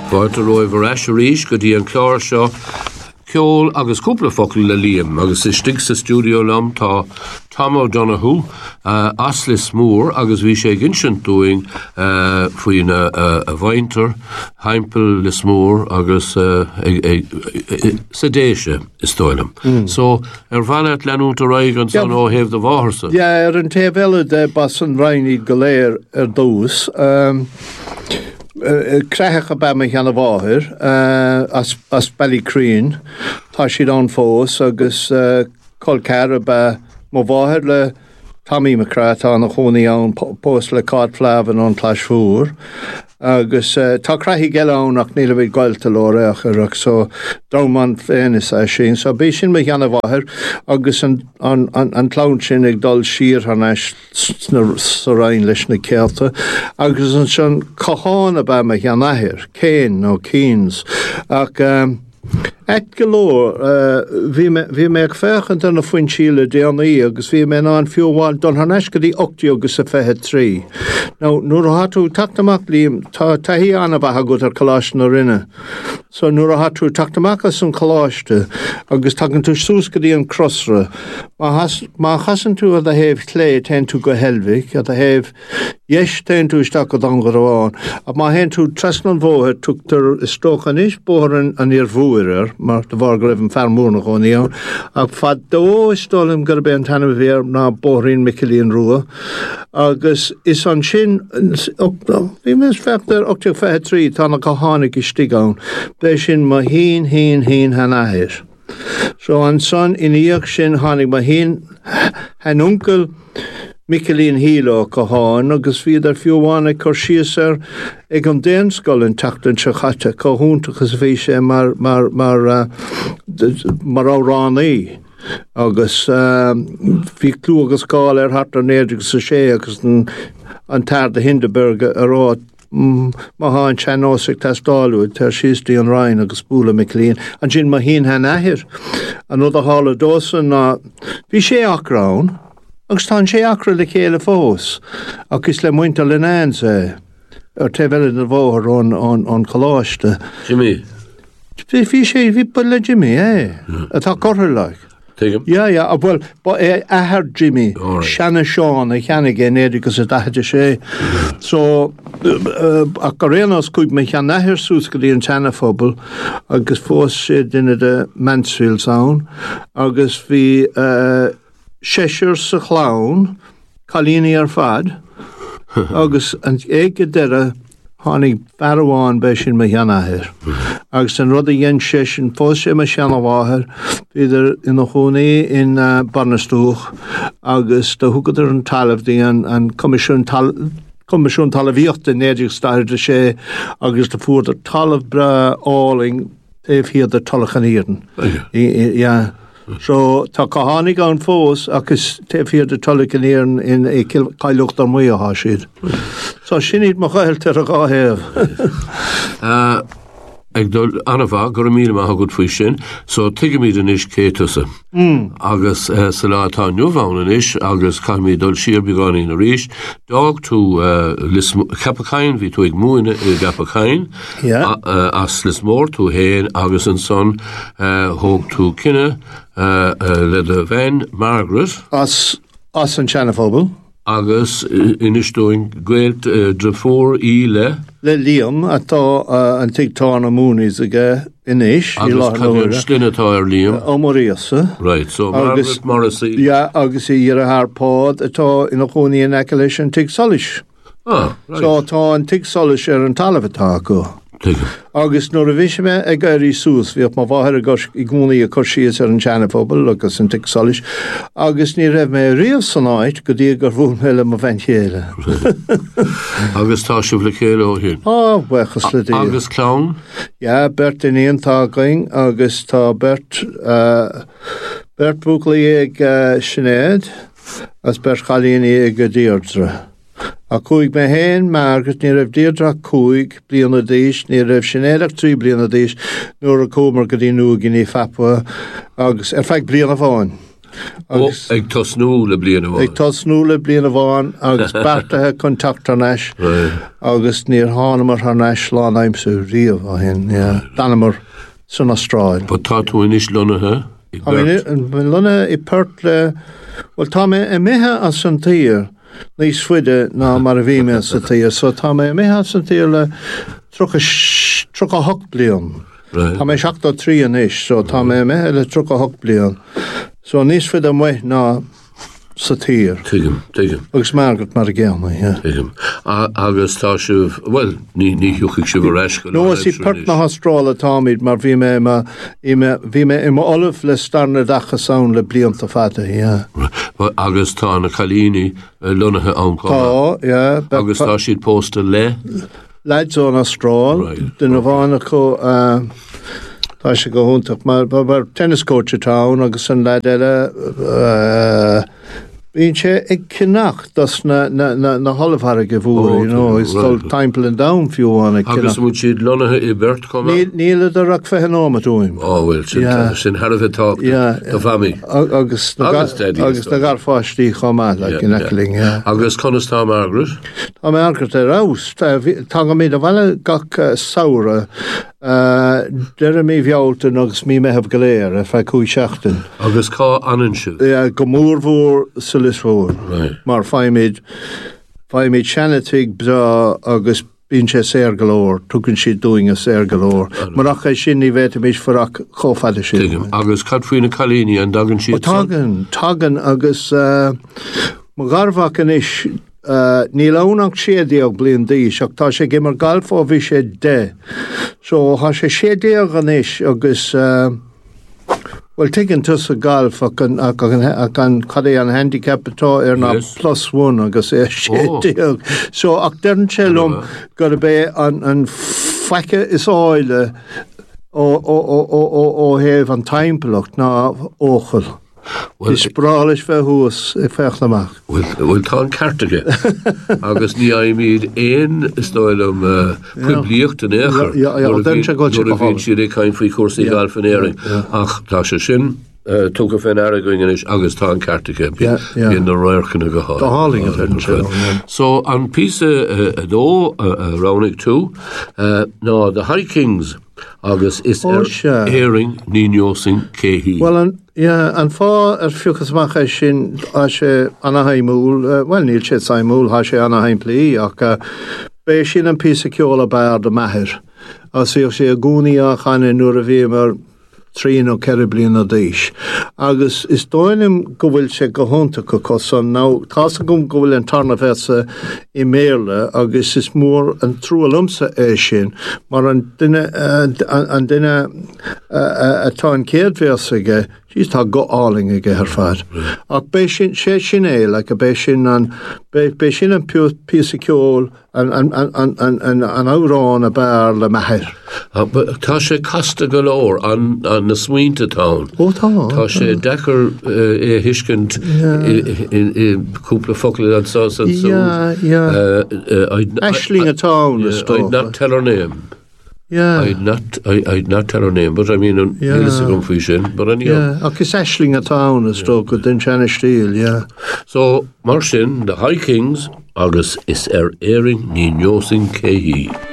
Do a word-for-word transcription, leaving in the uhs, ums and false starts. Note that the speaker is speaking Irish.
Báirte roimh ar eis arís go dtí an clár seo ceol agus cúpla focail le líam agus is stig sa stúdio lam tá Tom O'Donoghue uh, Aslis Moore agus bhí sé ginsint doing uh, faoin a, a, a bhainter heimpel le smór agus uh, e, e, e, sedéise is stoilm. Mm. So ar bhaile leanúnta raig an san ó hebh de bháharsa. Ja, ar an taobh de bas an rainíd go léir ar dús. Um, Creacha be me cheanna bháthir uh, as, as Ballycreen tá siad an fós agus uh, colcear be má bháthir le Tommy McCrat an a chonaí an post le cad flavan an tlaisfúr agus uh, tá creathí geile ach níla bhíh gailte lóreach arach so dáman fénis é sin so bí sin me cheanna bháthir agus an, an, an, an tlán sin ag dul siar an eis sa rain leis na céalta agus an sin cohána be me cheannathir céin nó cíns ach um, Et golóir bhí mé ag féchant an na foin síle déanaí agus bhí mé an fiúháil don than eis go dtí ochtaí agus a fethe trí. Nó nuair a hatú tactamach líam tá taí anna batha go ar choláis na rinne. So nuair a hatú tactamachas an choláiste agus tagan tú sús go dtí an crosra. Má chasan tú a héh clé ten tú go helmhic a héh yes ten tú isteach go dan go bháin. A má hen tú tresnan bmhóthe tuachtar is tóchan is bóthar an ar bhuairir mar de bhar go raibh an fearmúna go níon ach fad dó istólim gur be an tanna bhéir ná bóthín Michelíon rua agus is an sin bhí mis feachtar ochtaí fethe trí tána go tháinig is stigán bé sin má hín hín hín hanathir. So an son iníoch sin tháinig má hín hen uncle Michelíon híló go háin agus bhí ar fiúháinna chu síos ar ag an déanscoil an teachtain se chatte có húntachas bhí sé mar mar mar uh, mar áránaí agus bhí uh, clú agus cáil ar hart an éidir sa sé agus an, an teir de Hindenburg a rá má háin teanósigh testáúid tar síostí an rain agus búla Michelíon an sin má hín hen ahir an nó a hála dósan ná bhí sé achrán agus tá sé acra le chéile fós agus le muinte le náin sé ar teile na bmhóthar ón ón choláiste. Jimmy? Bhí sé bhí bu le Jimmy, é? Atá corthair le. Ja, ja, a bhfuil ba é ahar Jimmy, Shanna Seán a cheanna gé néadigus a daide sé. So a go réanas chuig me cheannahir sús go dtí an teanafobal agus fós sé duine de Mansfield Sound agus bhí uh, séisiir sa chlán chalíní ar fad agus an éige deire tháinig barháin be sin me cheannahir agus an rud a dhéon sé sin fós sé me seanmháthair idir ina chonaí in uh, Barnastúch agus de thugad ar an talamh an, an comisiún tal comisiún talabhíochta néidir stairde sé agus de fuair de talamh bra áling taobh hiad a talachan íirn. Ja. So tá cahánig an fós agus taobh de talachan íirn in é caiileocht ar muo há siad. So sinad mo chailte a gáhéamh. Ag dul anmha gur míle a thugad faoi sin, so tuige míad an is cétusa. Mm. Agus uh, sa látá nuamháin is agus caiimí dul siar beáí na ríis, dág tú uh, capacáin hí tú ag múine i gapacáin yeah. uh, as lis mór tú héin agus an son uh, thug tú cinenne uh, uh, le de bhain Margaret. As, as an Chanafobal. Agus inistóin gweelt uh, de fór í le le Liam atá uh, an tigtána múnis aige inis agus cadwyn slinnatá ar Liam ó Maríasa right so Margaret Morrissey ja agus í ar a hárpád atá ina choníí an eice leis an tig solis ah right so atá an tig solis ar an talamhatá go agus nuair a bhí me ag gairí sús bhíoh má bháthir i gcónaí a chuirsíos ar an Chanafobal agus an tic solis agus ní raibh mé riamh san áit go dtí gur bhún heile a bhain chéile. Agus tá sibh le chéile ó hin. Á bhuachas le dtí. Agus clán? Ja, Bert in éon tágaing agus tá Bert uh, Bert Buckley ag uh, Sinead as Bert Chalíní ag go Deirdre. A cúig me héin Margaret ní raibh Deirdre cúig bliana díis, ní raibh Sinéadach trí bliana díis nuair a cúmar go dtí nua gin í fapua agus ar feadh bliana bháin. ag tosnú le bliana bháin. Ag tosnú le bliana bháin agus bertathe contactar neis agus níor hánamar th neis lá aimsú riamh a hen danamar san Austrráil. Ba tá tú inis lunathe? Luna i pert le well tá mé i méthe as san tír níos fuide ná mar a bhí me sa tír, so tá mé i méthe san tír le trocha hocht blian. Tá mé seachtó trí an is, so tá mé i méthe le trocha hocht blian. So níos fuide muid ná sa tír. Tuigim, tuigim. Agus margat mar a ggéanna, ja. Tuigim. Agus tá sih, well, ní hiúchaigh sih bhar eisce. No, is í pert na Austrrála támid, mar bhí mé bhí mé im olaf le starna dacha saon le blianta fata, ja. Agus tá na chalíní lunathe an Tá, ja. Agus tá siad pósta le? Leids ón Austrráil, duna bhána có tá sé go húntaach, mar tennis coach atá agus an leid eile bhíonn sé ag cinnacht das na hollabhthar go bhúr, is dul timple and down fiúháin ag cinnacht. Agus múid siad lunathe i bert cuma? Níl a ach fehanóma úim. Ó, bhfuil sin harmh tá do fami. Agus na gar fáistí chomá le in eling. Agus conas tá Margaret? Tá Margaret ar rás. Tá go míad a bhile gach saora deire mí bheolta agus mí mehab go léir a fe cúi seachtain. Agus cá anan siú? Go mór mhór sulis mhór. Mar feimid feimid seanatigh bra agus bíonn sé séir golóir, tugann siad dúing a séir golóir. Mar ach é sin ní bheith mis forach chófada sin. Agus cad faoin na chalíní an dagan siad? Tagan, tagan agus mo garbhach an is níl ónach sédíag blion díos, ach tá sé gimar galfá bhí sé de. So há sé sédíag an is agus well tuigeann tus a galf ach an cadé an handicap atá ar na plus one agus é sédíag. So ach dearn sé lom go bé an feice is áile ó héamh an timpeacht ná óchail. Is sprális bheith thuas i fecht amach. Bhfuil tá an cartaige agus ní aimíad éon istáilm cuiblíocht an éair nuair a bhíonn siad ag caim faoi cuasaí galfanéiring ach tá sé sin tuga féin airgóing is agus tá an cartaige bíon na roiirchanna go háil. Tá háling a So an písa a dó a ránig tú ná the High Kings agus is ar éiring ní neosing céhí. Well, an, yeah, an fá ar fiúchasmach é sin a sé anaheimúil, uh, well, níl sé saimúil, há sé anaheim plí, ach uh, bé sin an písa ceola bear de mehir. As sé sé a gúniach an nuair a bhí mar trín ó ceir blian a díis. Agus is dóinim go bhfuil sé go honta go cosan ná tá gom go bhfuil an tarna bheitsa i méle agus is mór an trúalumsa é sin mar an duine an duine atá an céad bheitsaige She's tá go áling ige ar fad. Ach bé sin sé sin é le a bé sin an bé sin an písa ceol an árán a bear le methir. Tá sé casta go leor an na Smaointe town. Ó tá. Tá sé dechar é hiiscint i cúpla focail an sás an sú. Yeah, yeah. Aisling a town is tó. I'd not tell her name. Yeah. I'd not, I, I'd not tell her name, but I mean, on yeah. Hillisagum but on yeah. Ach is Aisling a town is tó go den Chana Steel, yeah. So, mar sin, the High Kings, agus is er éiring ní neosing céhí.